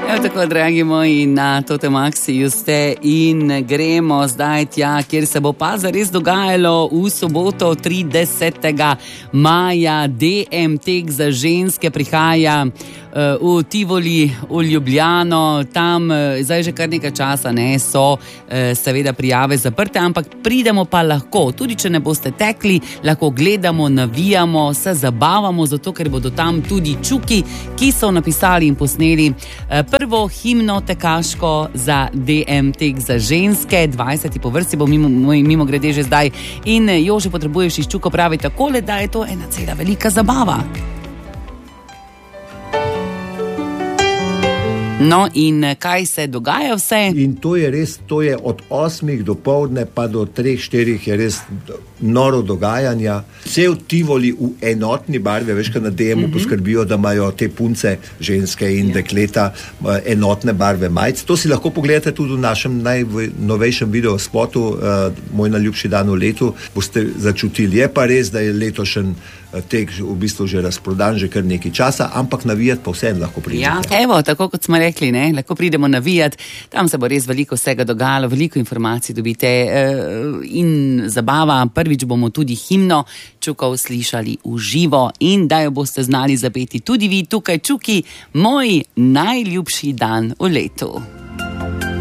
Evo tako, dragi moji, na Tote Maxiju ste in gremo zdaj tja, kjer se bo pa zares dogajalo v soboto 30. maja. DM tek za ženske prihaja v Tivoli, v Ljubljano. Tam zdaj že kar nekaj časa so seveda prijave zaprte, ampak pridemo pa lahko. Tudi če ne boste tekli, lahko gledamo, navijamo, se zabavamo, zato ker bodo tam tudi Čuki, ki so napisali in posneli prvo himno tekaško za DM tek za ženske. 20. po vrsti bo mimo grede že zdaj. In Jože, potrebuješ iz Čuko, pravi takole, da je to ena cela velika zabava. No, in kaj se dogaja vse? In to je res, to je od 8 do povdne pa do 3-4 je res noro dogajanja. Vse v Tivoli v enotni barvi, veš, kaj na DM-u poskrbijo, da imajo te punce, ženske in dekleta enotne barve majic. To si lahko pogledate tudi v našem najnovejšem videospotu, Moj najljubši dan v letu, boste začutili. Je pa res, da je letošen tek v bistvu že razprodan, že kar nekaj časa, ampak navijati pa vseeno lahko pridete. Ja, evo, tako kot smo rekli, lahko pridemo navijati, tam se bo res veliko vsega dogajalo, veliko informacij dobite in zabava. Prvič bomo tudi himno Čukov slišali v živo in da jo boste znali zapeti tudi vi tukaj, Čuki, moj najljubši dan v letu.